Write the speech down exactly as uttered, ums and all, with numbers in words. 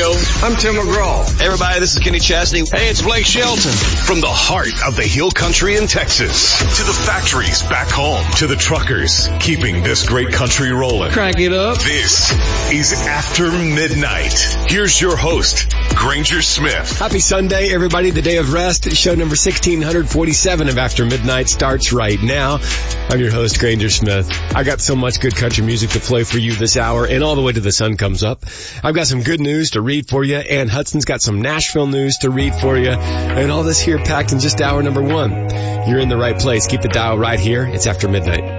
Radio. I'm Tim McGraw. Hey everybody, this is Kenny Chesney. Hey, it's Blake Shelton. From the heart of the Hill Country in Texas to the factories back home to the truckers keeping this great country rolling. Crank it up. This is After Midnight. Here's your host, Granger Smith. Happy Sunday, everybody. The day of rest. Show number sixteen forty-seven of After Midnight starts right now. I'm your host, Granger Smith. I got so much good country music to play for you this hour and all the way to the sun comes up. I've got some good news to read for you. Ann Hudson's got some Nashville news to read for you. And all this here packed in just hour number one. You're in the right place. Keep the dial right here. It's After Midnight.